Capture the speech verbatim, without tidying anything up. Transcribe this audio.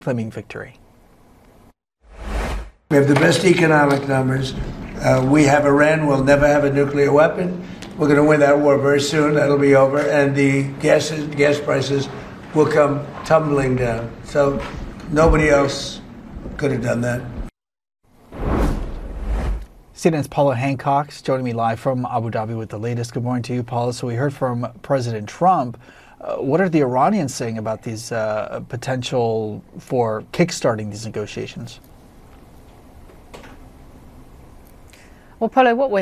claiming victory. We have the best economic numbers. Uh, we have Iran will never have a nuclear weapon. We're going to win that war very soon. That'll be over. And the gas, gas prices will come tumbling down. So nobody else could have done that. C N N's Paula Hancock's joining me live from Abu Dhabi with the latest. Good morning to you, Paula. So we heard from President Trump. Uh, what are the Iranians saying about these uh, potential for kickstarting these negotiations? Well, Paula, what we're